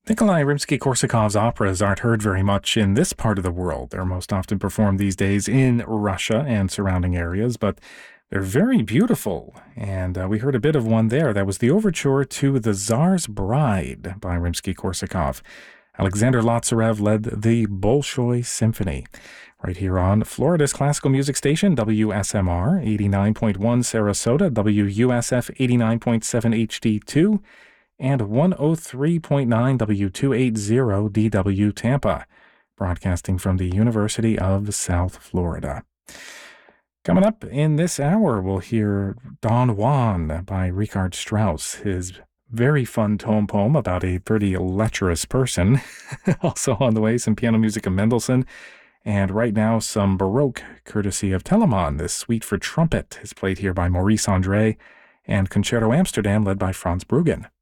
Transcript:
Nikolai Rimsky-Korsakov's operas aren't heard very much in this part of the world. They're most often performed these days in Russia and surrounding areas, but they're very beautiful. And we heard a bit of one there. That was the overture to The Tsar's Bride by Rimsky-Korsakov. Alexander Lotsarev led the Bolshoi Symphony. Right here on Florida's classical music station, WSMR 89.1 Sarasota, WUSF 89.7 HD2, and 103.9 W280 DW Tampa, broadcasting from the University of South Florida. Coming up in this hour, we'll hear Don Juan by Richard Strauss, his very fun tone poem about a pretty lecherous person. Also on the way, some piano music of Mendelssohn. And right now, some Baroque courtesy of Telemann. This suite for trumpet is played here by Maurice André, and Concerto Amsterdam led by Franz Bruggen.